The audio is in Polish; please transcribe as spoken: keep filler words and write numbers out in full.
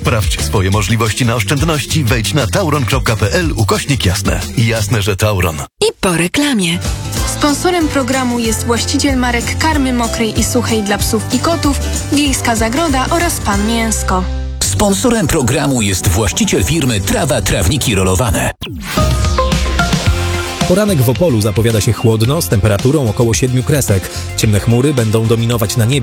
Sprawdź swoje możliwości na oszczędności. Wejdź na tauron kropka p l ukośnik jasne. Jasne, że Tauron. I po reklamie. Sponsorem programu jest właściciel marek karmy mokrej i suchej dla psów i kotów, Wiejska Zagroda oraz Pan Mięsko. Sponsorem programu jest właściciel firmy Trawa Trawniki Rolowane. Poranek w Opolu zapowiada się chłodno z temperaturą około siedmiu kresek. Ciemne chmury będą dominować na niebie.